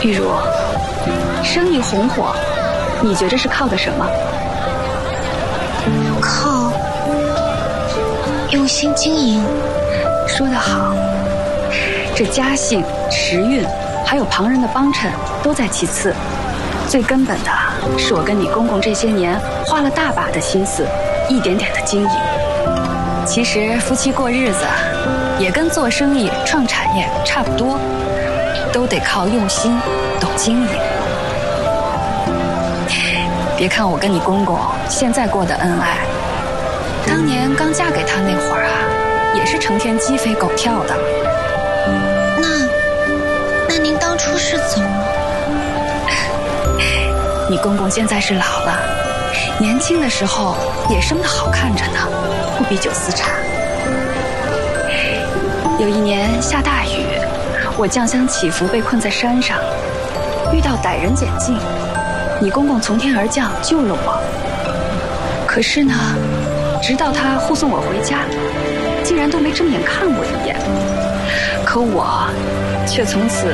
玉茹，生意红火，你觉着是靠的什么？ 靠用心经营。 说得好，这家姓、时运，还有旁人的帮衬，都在其次。最根本的是我跟你公公这些年花了大把的心思，一点点的经营。其实夫妻过日子，也跟做生意、创产业差不多，都得靠用心、懂经营。别看我跟你公公现在过得恩爱，当年刚嫁给他那会儿啊，也是成天鸡飞狗跳的。 那您当初是怎么？ 你公公现在是老了，年轻的时候也生得好看着呢，不比酒丝差。有一年下大雨，我将相祈福被困在山上，遇到歹人捡镜，你公公从天而降救了我。可是呢，直到他护送我回家，竟然都没正眼看我一眼。可我却从此